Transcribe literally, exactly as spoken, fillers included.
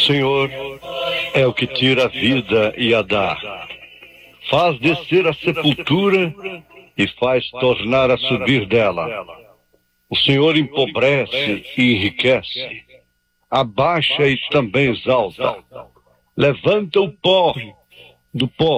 Senhor é o que tira a vida e a dá. Faz descer a sepultura e faz tornar a subir dela. O Senhor empobrece e enriquece, abaixa e também exalta. Levanta o pó do pó